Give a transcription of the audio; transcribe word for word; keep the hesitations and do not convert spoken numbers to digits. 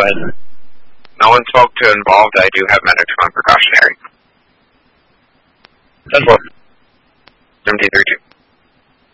ahead. No one spoke to involved. I do have medics on precautionary. ten four. M T three two.